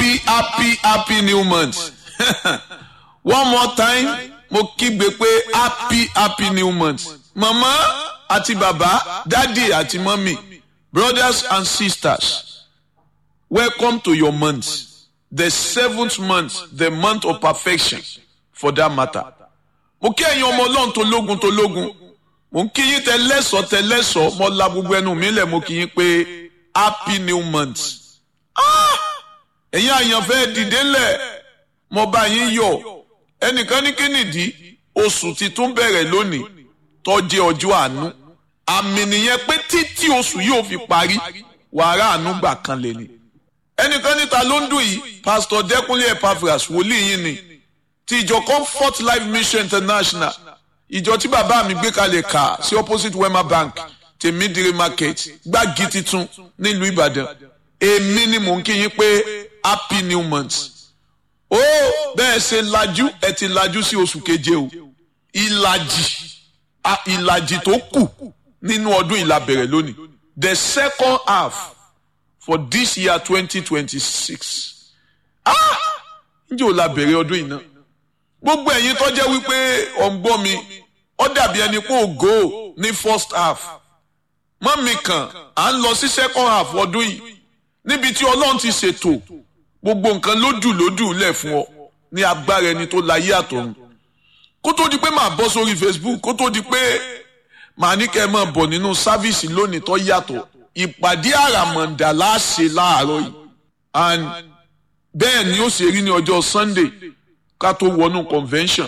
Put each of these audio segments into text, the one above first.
happy new month. One more time, mo kígbe pé happy new month. Mama àti bàbá, daddy àti mommy, brothers and sisters, welcome to your month. The 7th month, the month of perfection for that matter. Mo kí ẹ̀yin ọmọ Ọlọ́run tó lógun. Mo kí yín tẹ́lẹ̀sọ̀, mo la gbogbo ẹnu mi lẹ̀ mo kí yín pé happy new month. Ẹ̀yin àyànfẹ́ dìde ńlẹ̀, mo bá yín yọ̀. Ẹnìkan ní kí nìdí oṣù ti tún bẹ̀rẹ̀ lónìí tó jẹ́ ọjọ́ àánú. Àmì nìyẹn pé títí oṣù yóò fi parí wàrà àánú gbà kan lè ní. Ẹnìkan níta ló ń dùn yìí Pastor Dẹ́kunlé Epaphras wòlíì yín ni ti ìjọ Comfort Life Mission International, ìjọ tí bàbá mi gbé kalẹ̀ kà sí opposite Wema Bank Tèmídìrí Market Gbági titun nílùú Ìbàdàn. Èmi ni mò ń kí yín pé happy new month. Ó bẹ́ẹ̀ ṣe lajú ẹ ti lajú sí oṣù keje o. Ìlàjì tó kù nínú ọdún ìlà bẹ̀rẹ̀ lónìí. The second half for this year 2026. Ǹjẹ́ o la bẹ̀rẹ̀ ọdún yìí náà? Gbogbo ẹ̀yin tó jẹ́ wípé ọ̀ǹgbọ́n mi ó dàbí ẹni pé ògo ní first half. Mọ́mì kan à ń lọ sí second half ọdún yìí níbi tí Ọlọ́run ti ṣètò gbogbo nǹkan lódù lẹ̀ fún ọ ní agbára ẹni tó láyé àtọ̀run. Kó tó di pé màá bọ́ sórí Facebook, kó tó di pé màá ní kẹ́ ẹ máa bọ̀ nínú sáfíìsì lónìí tó yàtọ̀. Ìpàdé àràmọ̀ǹdà láṣẹ láàárọ̀ yìí. And bẹ́ẹ̀ ni ó ṣe rí ní ọjọ́ Sunday ká tó wọnú convention.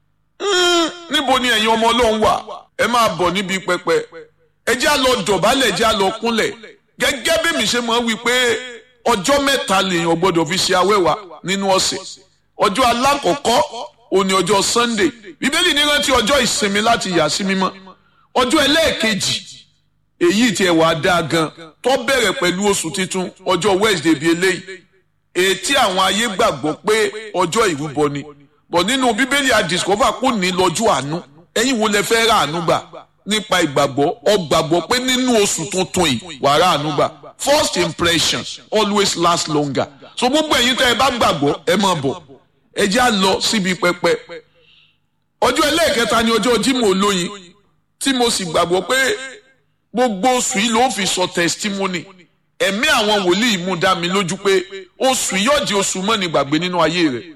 Níbo ni ẹ̀yin ọmọ Ọlọ́run wà? Ẹ máa bọ̀ níbi pẹpẹ. Ẹ jẹ́ á lọ dọ̀bálẹ̀, ẹ jẹ́ á lọ kúnlẹ̀. Gẹ́gẹ́ bí mi ṣe máa wí pé ọjọ́ mẹ́ta lèèyàn gbọ́dọ̀ fi ṣe awẹ́wà nínú ọ̀sẹ̀. Ọjọ́ alákọ̀ọ́kọ́ òní ọjọ́ Sunday. Bíbélì ní rántí ọjọ́ ìsinmi láti yà sí mímọ́. Ọjọ́ ẹlẹ́ẹ̀kejì èyí tí ẹ wà dáa gan tó bẹ̀rẹ̀ pẹ̀lú oṣù titun ọjọ́ Wednesday bíi eléyìí. Ètí àwọn ayé gbàgbọ́ pé ọjọ́ ìrúbọ ni. Bọ̀ nínú Bíbélì a discover kò ní lọ́jọ́ àánú. Ẹ̀yin wo lẹ fẹ́ ra àánú gbà? Nípa ìgbàgbọ́, ọ gbàgbọ́ pé nínú oṣù tuntun yìí wà ra àánú gbà. First impression always last longer. So gbogbo ẹ̀yin tẹ́ ẹ bá gbàgbọ́ ẹ máa bọ̀. Ẹ jẹ́ á lọ síbi pẹpẹ. Ọjọ́ ẹlẹ́ẹ̀kẹta ni ọjọ́ Jímọ̀ olóyin tí mo sì gbàgbọ́ pé gbogbo oṣù yìí ló fi sọ testimony. Ẹ̀mí àwọn wòlíì mú dá mi lójú pé oṣù yìí yóò di oṣù mọ́ni gbàgbé nínú ayé rẹ̀.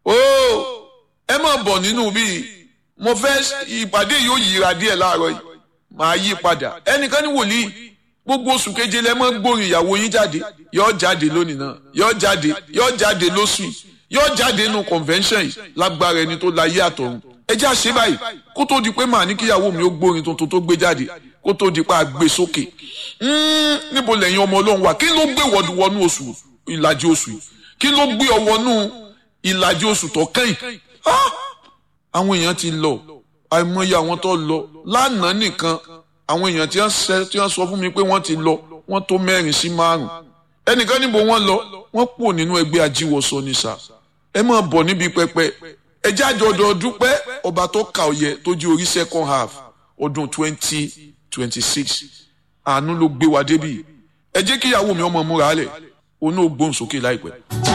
Ẹ máa bọ̀ nínú bíi mo fẹ́ ìpàdé yóò yíra díẹ̀ láàárọ̀ yìí màá yí padà. Ẹnìkan ní wòlíì gbogbo oṣù keje lẹ máa ń gbórin ìyàwó yín jáde. Yóò jáde lónìí náà, yóò jáde lóṣù yìí, yóò jáde nínú convention yìí lágbára ẹni tó láyé àtọ̀run. Ẹ jẹ́ á ṣe báyìí kó tó di pé màá ní kíyàwó mi ó gbórin tuntun tó gbé jáde kó tó di pé a gbé sókè. Níbo lẹ́yìn ọmọ Ọlọ́run wà? Kí ló gbé wọnú oṣù ìlàjì oṣù yìí? Kí ló gbé ọ wọnú ìlàjì oṣù tó kẹ́yìn? Àwọn èèyàn ti lọ, àìmọye àwọn tó lọ lánàá nìkan. Àwọn èèyàn tí wọ́n sọ fún mi pé wọ́n ti lọ wọ́n tó 4 sí 5. Ẹnìkan níbo wọ́n lọ? Wọ́n pọ̀ nínú ẹgbẹ́ ajíwọ̀sọ ní sà. Ẹ máa bọ̀ níbi pẹpẹ. Ẹ jẹ́ àjọ ọdọọdún dúpẹ́ ọba tó kà ọ̀yẹ tó jí orí second half ọdún 2026. Àánú ló gbé wa débì. Ẹ jẹ́ kíyàwó mi ọmọ múra lẹ̀, òun náà gbóhùn sókè láìpẹ́.